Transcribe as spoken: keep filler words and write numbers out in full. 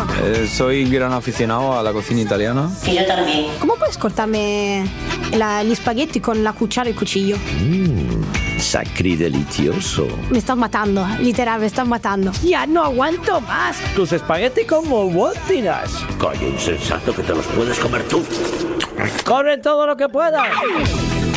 Eh, soy gran aficionado a la cocina italiana. Y yo también. ¿Cómo puedes cortarme la, gli spaghetti con la cuchara y el cuchillo? Mmm, sacridelicioso. Me estás matando, literal, me estás matando. Ya no aguanto más. Tus espagueti como voltinas. Coño, insensato, que te los puedes comer tú. ¡Corre todo lo que puedas!